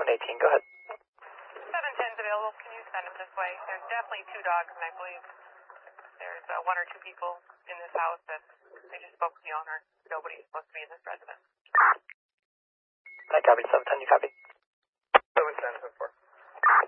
718, go ahead. 710's available. Can you send him this way? There's definitely 2 dogs, and I believe there's 1 or 2 people in this house that they just spoke to the owner. Nobody's supposed to be in this residence. I copy 710, you copy?